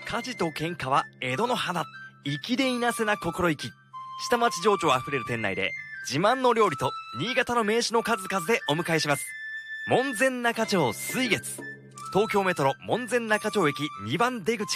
火事と喧嘩は江戸の花。粋でいなせな心意気。下町情緒あふれる店内で自慢の料理と新潟の名所の数々でお迎えします。門前仲町水月。東京メトロ門前仲町駅2番出口